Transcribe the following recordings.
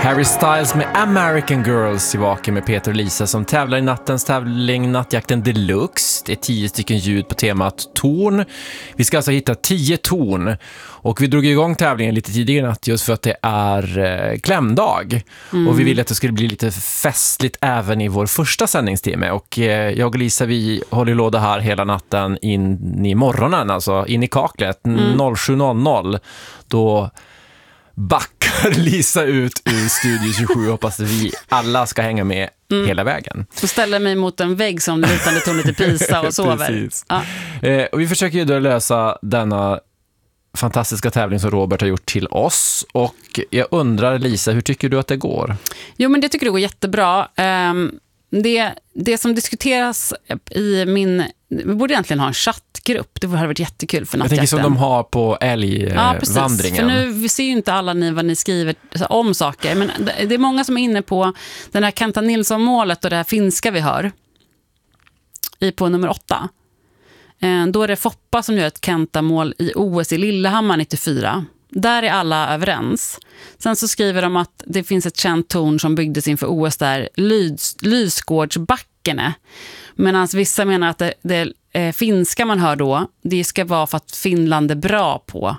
Harry Styles med American Girls i Vaken med Peter och Lisa som tävlar i nattens tävling Nattjakten Deluxe. Det är 10 stycken ljud på temat torn. Vi ska alltså hitta 10 torn. Och vi drog igång tävlingen lite tidigare natt just för att det är klämdag. Och vi ville att det skulle bli lite festligt även i vår första sändningstimme. Och jag och Lisa, vi håller låda här hela natten in i morgonen, alltså in i kaklet 07.00. Då backar Lisa ut ur Studio 27 och hoppas att vi alla ska hänga med hela vägen. Så ställer mig mot en vägg som lutande tornet i Pisa och sover. Ja. Och vi försöker ju då lösa denna fantastiska tävling som Robert har gjort till oss. Och jag undrar, Lisa, hur tycker du att det går? Jo, men det tycker du går jättebra. Det som diskuteras i vi borde egentligen ha en chattgrupp. Det hade varit jättekul för nattjakten. Jag tänker som de har på älgvandringen. För nu vi ser ju inte alla vad ni skriver om saker. Men det är många som är inne på den här Kenta Nilsson-målet och det här finska vi hör. På nummer 8. Då är det Foppa som gör ett Kenta-mål i OS i Lillehammar 94. Där är alla överens. Sen så skriver de att det finns ett känt torn som byggdes inför OS där, Lysgårdsbackene. Medan vissa menar att det finska man hör då, det ska vara för att Finland är bra på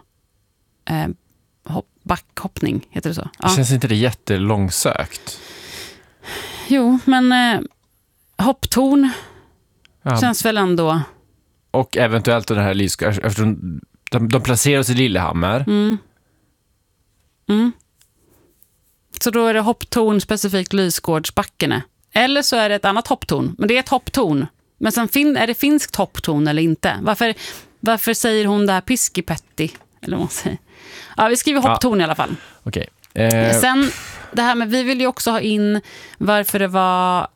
backhoppning, heter det så? Ja. Känns inte det jättelångsökt? Jo, men hopptorn känns väl ändå... Och eventuellt den här Lysgård, eftersom de placeras i Lillehammer. Så då är det hopptorn specifikt Lysgårdsbackene. Eller så är det ett annat hopptorn. Men det är ett hopptorn. Men sen är det finskt hopptorn eller inte? Varför säger hon det här piskipetti? Eller vad man säger. Ja, vi skriver hopptorn i alla fall. Okej. Sen det här med, vi vill ju också ha in varför det var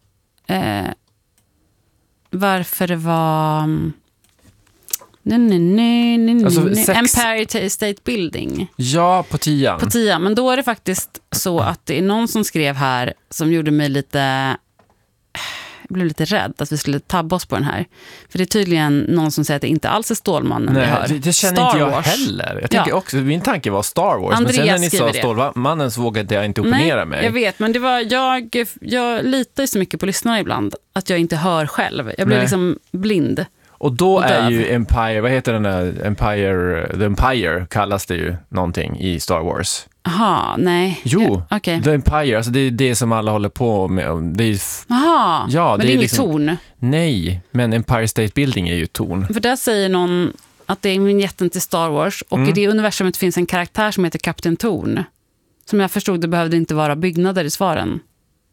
alltså Empire State Building. Ja, på 10. På 10, men då är det faktiskt så att det är någon som skrev här som gjorde mig jag blev lite rädd att vi skulle tabba oss på den här. För det är tydligen någon som säger att det inte alls är Stålmannen vi hör. Det känner Star inte jag Wars. Heller. Jag tänker också, min tanke var Star Wars. Andreas, men sen när ni sa det. Stålmannen så vågade jag inte opponera mig. Jag vet, men det var jag litar så mycket på lyssnarna ibland att jag inte hör själv. Jag blir liksom blind. Och då är ju Empire, vad heter den där? The Empire kallas det ju någonting i Star Wars. Aha, nej. Jo, okay. The Empire, alltså det är det som alla håller på med. Aha, ja, men det är inget torn. Nej, men Empire State Building är ju torn. För där säger någon att det är vinjetten till Star Wars och i det universumet finns en karaktär som heter Kapten Torn. Som jag förstod, det behövde inte vara byggnader i svaren.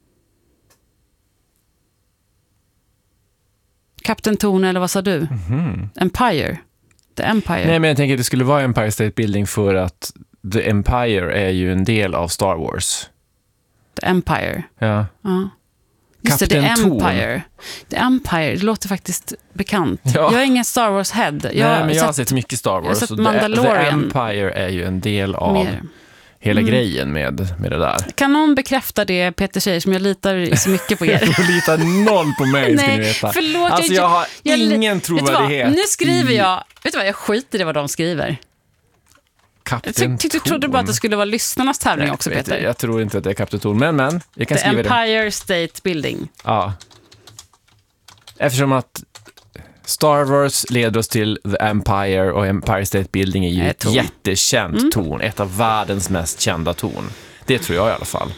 Kapten Torn, eller vad sa du? Empire. The Empire. Nej, men jag tänker att det skulle vara Empire State Building för att The Empire är ju en del av Star Wars. The Empire. Ja. Just det, The Empire. The Empire, det låter faktiskt bekant. Ja. Jag är ingen Star Wars-head. Nej, men jag har sett mycket Star Wars. Jag har sett Mandalorian. The Empire är ju en del av hela grejen med det där. Kan någon bekräfta det, Peter säger, som jag litar så mycket på er? Du litar noll på mig, ska ni veta. Förlåt, alltså jag har ingen trovärdighet. Nu skriver jag, vet du vad, jag skiter i vad de skriver. Kapten Jag trodde bara att det skulle vara lyssnarnas tävling också, Peter. Jag tror inte att det är Kapten Torn, men jag kan The skriva Empire det. State Building. Ja. Eftersom att Star Wars leder oss till The Empire och Empire State Building är ju ett jättekänt torn. Ett av världens mest kända torn. Det tror jag i alla fall.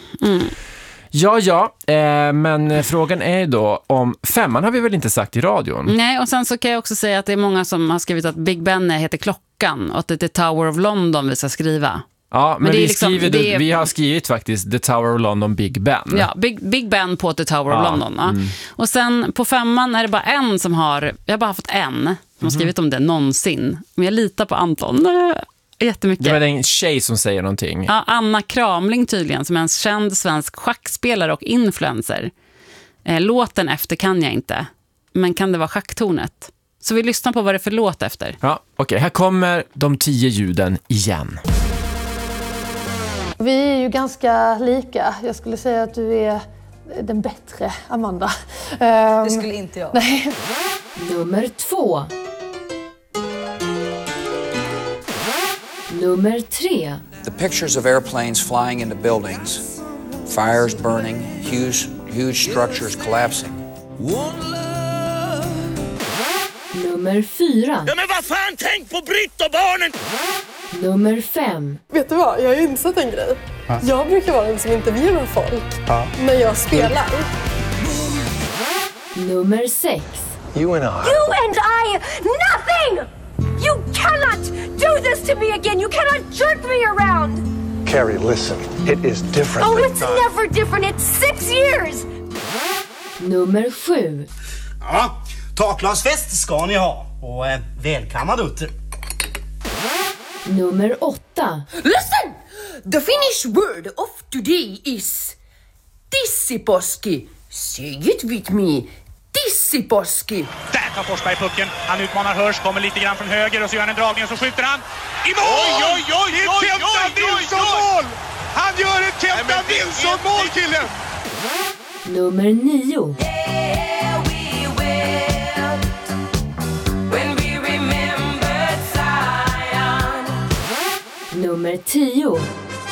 Men frågan är då om 5:an har vi väl inte sagt i radion? Nej, och sen så kan jag också säga att det är många som har skrivit att Big Ben heter klockan och att det är Tower of London vi ska skriva. Ja, men det är vi har skrivit faktisit The Tower of London Big Ben. Ja, Big Ben på The Tower of London. Ja. Och sen på 5:an är det bara en som har, jag har bara fått en som har skrivit om det någonsin. Men jag litar på Anton jättemycket. Det var en tjej som säger någonting. Ja, Anna Kramling tydligen, som är en känd svensk schackspelare och influencer. Låten efter kan jag inte, men kan det vara schacktornet? Så vi lyssnar på vad det är för låt efter. Ja, okej. Här kommer de 10 ljuden igen. Vi är ju ganska lika. Jag skulle säga att du är den bättre, Amanda. Det skulle inte jag. Nej. Nummer 2. Nummer 3. The pictures of airplanes flying into buildings Fires burning, huge structures collapsing. Nummer 4. Ja men vad fan, tänk på Britt och barnen! Nummer 5. Vet du vad, jag har insett en grej. Jag brukar vara den som intervjuar folk när jag spelar. Nummer 6. You and I, nothing! You cannot do this to me again. You cannot jerk me around. Carrie, listen. It is different. Oh, it's never different. It's 6 years. Nummer 7. Ja, takglasfest ska ni ha. Och välkammad utter. Nummer 8. Listen! The Finnish word of today is tissiposki. Say it with me. Tissiposki. Där tar Forsberg pucken. Han utmanar Hörs, kommer lite grann från höger och så gör han en dragning och så skjuter han. I mål! Oj! Det är ett Kenta Nilsson-mål! Han gör ett Kenta Nilsson-mål, killen! Nummer 9. Nummer 10.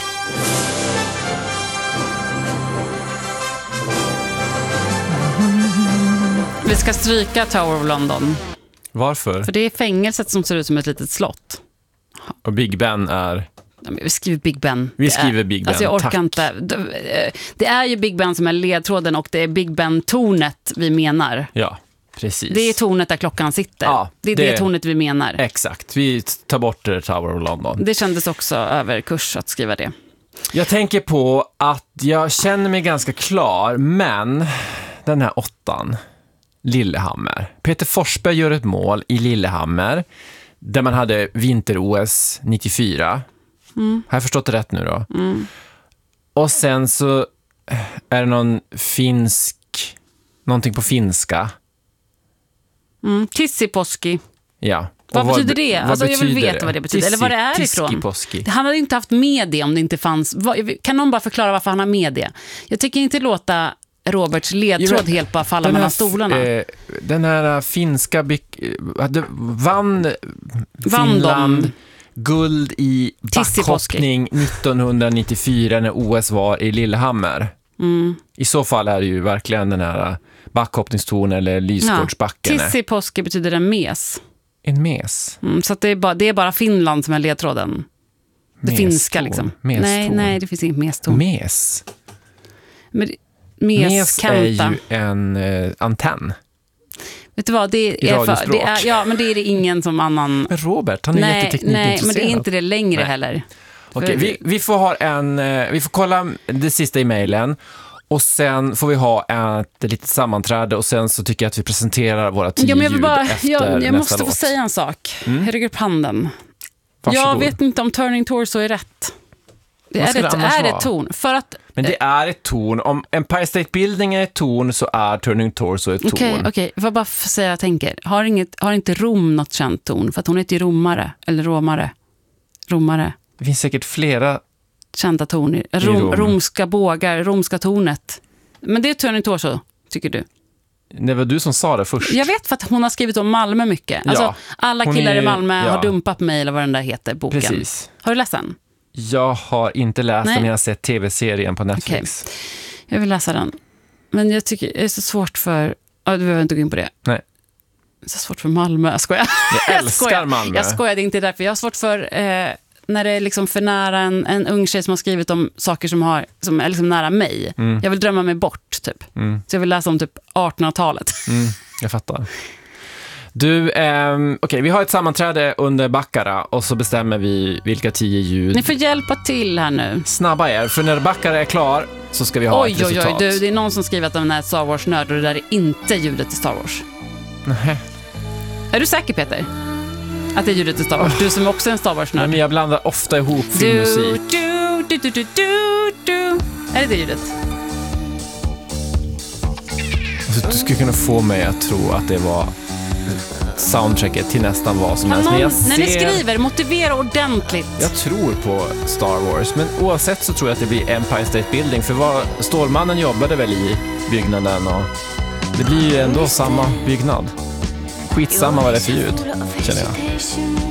Vi ska stryka Tower of London. Varför? För det är fängelset som ser ut som ett litet slott. Och Big Ben är... Ja, vi skriver Big Ben. Vi skriver Big Ben, alltså jag orkar tack. Inte. Det är ju Big Ben som är ledtråden och det är Big Ben-tornet vi menar. Ja, precis. Det är tornet där klockan sitter. Ja, det är det tornet vi menar. Exakt, vi tar bort Tower of London. Det kändes också överkurs att skriva det. Jag tänker på att jag känner mig ganska klar, men den här 8:an, Lillehammer. Peter Forsberg gör ett mål i Lillehammer där man hade vinter-OS 94. Har jag förstått det rätt nu då? Och sen så är det någonting på finska. Tissiposki. Ja. Vad betyder det? Vad alltså, jag vill betyder veta vad det betyder. Eller vad det är ifrån. Tiskiposki. Han hade inte haft med det om det inte fanns. Kan någon bara förklara varför han har med det? Jag tycker inte låta Roberts ledtråd helt bara falla mellan stolarna. Den här finska vann Finland guld i backhoppning 1994 när OS var i Lillehammer. I så fall är det ju verkligen den här backhoppningstorn eller Lysgårdsbacken. Tissiposki betyder en mes. En mes? Så att det är bara Finland som är ledtråden. Det finska liksom. Nej, det finns inget mestorn. Mes? Men mes är ju en antenn. Vet du vad, det är men det är det ingen som annan. Men Robert, han är jätteteknikintresserad. Nej, men det är inte det längre heller. Okej, vi får kolla det sista i mejlen och sen får vi ha ett litet sammanträde och sen så tycker jag att vi presenterar våra 10 ljud efter nästa jag måste låt. få säga en sak. Jag räcker upp handen. Varsågod. Jag vet inte om Turning Torso är rätt. Är det torn? För att, men det är ett torn. Om Empire State Building är ett torn så är Turning Torso ett torn. Okej. Jag får bara säga vad jag tänker. Har inte Rom något känt torn? För att hon heter ju romare. Eller romare. Det finns säkert flera kända torn. Romska bågar, romska tornet. Men det är Turning Torso, tycker du? Det var du som sa det först. Jag vet för att hon har skrivit om Malmö mycket. Ja, alltså, alla killar i Malmö har dumpat mig eller vad den där heter, boken. Precis. Har du läst den? Jag har inte läst den, jag har sett tv-serien på Netflix. Okay. Jag vill läsa den. Men jag tycker det är så svårt för... du behöver inte gå in på det. Nej. Det är så svårt för Malmö. Jag skojar. Jag älskar Malmö. Jag skojar, det är inte därför. Jag har svårt för... när det är liksom för nära en ung tjej som har skrivit om saker som är liksom nära mig. Jag vill drömma mig bort, typ. Så jag vill läsa om typ 1800-talet. Jag fattar. Du, okej, vi har ett sammanträde under Baccara och så bestämmer vi vilka 10 ljud. Ni får hjälpa till här nu. Snabba er, för när Baccara är klar så ska vi ha ett resultat. Oj, det är någon som skriver att den är Star Wars-nörd och det där är inte ljudet till Star Wars. Nej. Är du säker, Peter? Att det är ljudet till Star Wars? Du som är också en Star Wars-nörd. Men jag blandar ofta ihop filmmusik. Är det ljudet? Alltså, du skulle kunna få mig att tro att det var soundtracket till nästan vad som helst. När ni skriver, motivera ordentligt. Jag tror på Star Wars, men oavsett så tror jag att det blir Empire State Building, för Stålmannen jobbade väl i byggnaden och det blir ju ändå samma byggnad. Skitsamma vad det är för ljud, känner jag.